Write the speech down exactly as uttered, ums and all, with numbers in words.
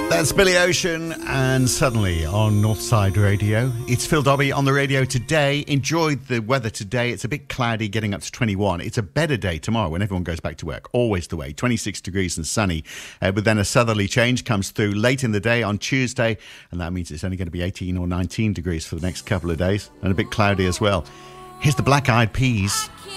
That's Billy Ocean and Suddenly on Northside Radio. It's Phil Dobby on the radio today. Enjoyed the weather today. It's a bit cloudy, getting up to twenty-one. It's a better day tomorrow when everyone goes back to work. Always the way. twenty-six degrees and sunny. Uh, but then a southerly change comes through late in the day on Tuesday, and that means it's only going to be eighteen or nineteen degrees for the next couple of days, and a bit cloudy as well. Here's the Black Eyed Peas.